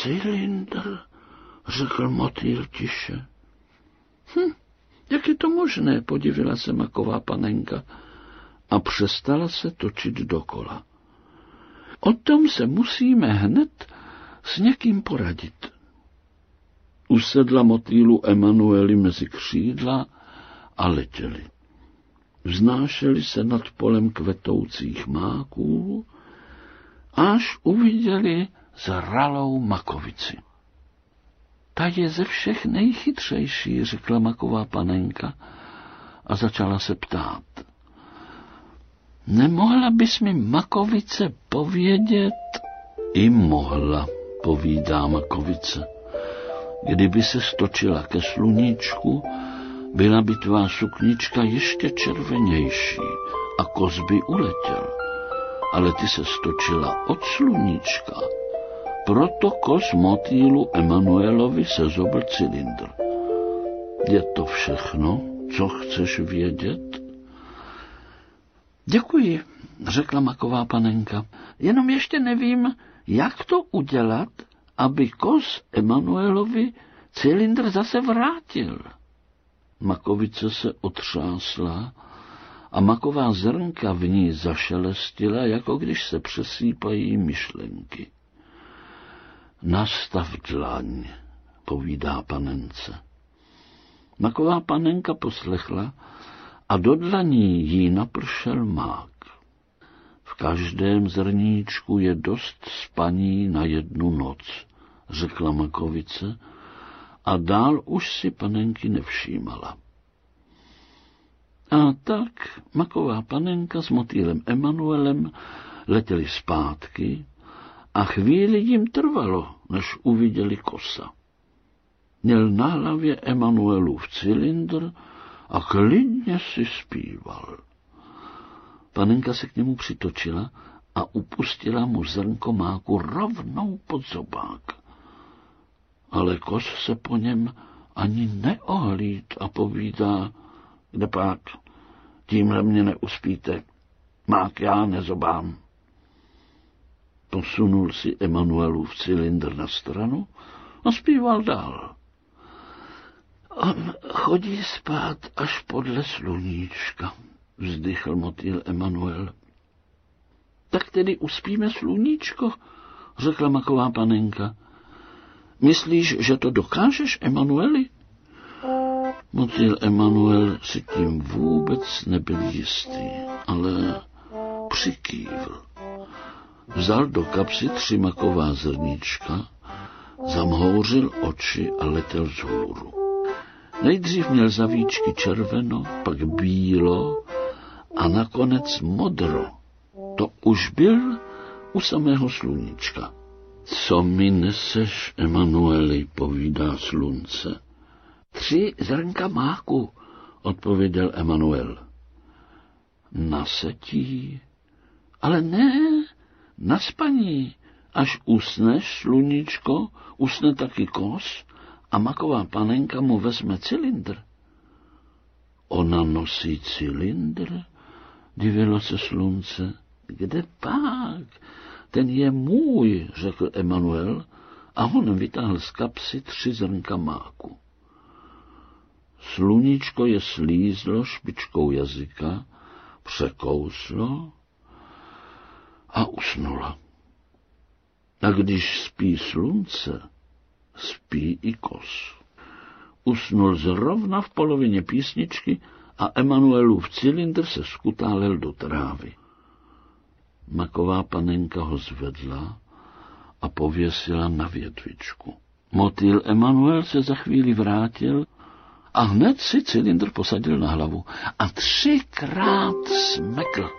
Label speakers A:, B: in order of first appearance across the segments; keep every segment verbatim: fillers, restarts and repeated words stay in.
A: Cylindr, řekl motýl tiše. Hm, jak je to možné, podivila se maková panenka a přestala se točit dokola. O tom se musíme hned s někým poradit. Usedla motýlu Emanueli mezi křídla a letěli. Vznášeli se nad polem kvetoucích máků, až uviděli zralou makovici. Ta je ze všech nejchytřejší, řekla maková panenka a začala se ptát. Nemohla bys mi, makovice, povědět? I mohla, povídá makovice. Kdyby se stočila ke sluníčku, byla by tvá suknička ještě červenější a kos by uletěl. Ale ty se stočila od sluníčka. Proto kos motýlu Emanuelovi se zobl cylindr. Je to všechno, co chceš vědět? Děkuji, řekla maková panenka. Jenom ještě nevím, jak to udělat, aby kos Emanuelovi cylindr zase vrátil. Makovice se otřásla a maková zrnka v ní zašelestila, jako když se přesýpají myšlenky. Nastav dlaň, povídá panence. Maková panenka poslechla a do dlaní jí napršel mák. V každém zrníčku je dost spaní na jednu noc, řekla makovice, a dál už si panenky nevšímala. A tak maková panenka s motýlem Emanuelem letěli zpátky a chvíli jim trvalo, než uviděli kosa. Měl na hlavě Emanuelův cylindr a klidně si zpíval. Panenka se k němu přitočila a upustila mu zrnko máku rovnou pod zobák. Ale kos se po něm ani neohlíd a povídá, kde pak, tímhle mě neuspíte, mák já nezobám. Posunul si Emanuelův cylindr na stranu a zpíval dál. On chodí spát až podle sluníčka, vzdychl motýl Emanuel. Tak tedy uspíme sluníčko, řekla maková panenka. Myslíš, že to dokážeš, Emanueli? Motýl Emanuel si tím vůbec nebyl jistý, ale přikývl. Vzal do kapsy tři maková zrníčka, zamhouřil oči a letěl vzhůru. Nejdřív měl za víčky červeno, pak bílo a nakonec modro. To už byl u samého sluníčka. Co mi neseš, Emanueli, povídá slunce. Tři zrnka máku, odpověděl Emanuel. Na setí, ale ne, na spaní. Až usneš, sluníčko, usne taky kos a maková panenka mu vezme cylindr. Ona nosí cylindr, divilo se slunce. Kde pak? Ten je můj, řekl Emanuel a on vytáhl z kapsy tři zrnka máku. Sluníčko je slízlo špičkou jazyka, překouslo a usnulo. A když spí slunce, spí i kos. Usnul zrovna v polovině písničky a Emanuelův cylindr se skutálel do trávy. Maková panenka ho zvedla a pověsila na větvičku. Motýl Emanuel se za chvíli vrátil a hned si cylindr posadil na hlavu a třikrát smekl.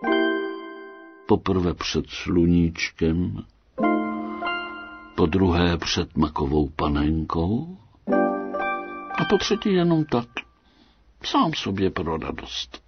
A: Poprvé před sluníčkem, po druhé před makovou panenkou a po třetí jenom tak, sám sobě pro radost.